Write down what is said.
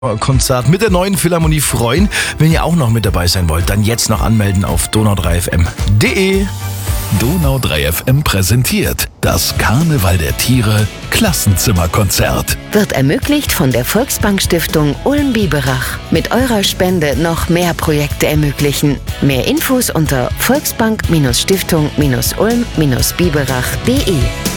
Konzert mit der neuen Philharmonie freuen. Wenn ihr auch noch mit dabei sein wollt, dann jetzt noch anmelden auf donau3fm.de. Donau 3 FM präsentiert das Karneval der Tiere Klassenzimmerkonzert. Wird ermöglicht von der Volksbank Stiftung Ulm-Biberach. Mit eurer Spende noch mehr Projekte ermöglichen. Mehr Infos unter volksbank-stiftung-ulm-biberach.de.